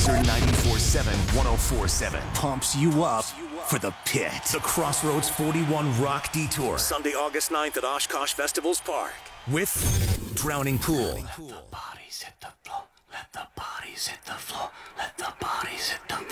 Laser 94.7, 104.7 pumps you up for the pit. The Crossroads 41 Rock Detour. Sunday, August 9th at Oshkosh Festivals Park. With Drowning Pool. Let the bodies hit the floor. Let the bodies hit the floor. Let the bodies hit the floor.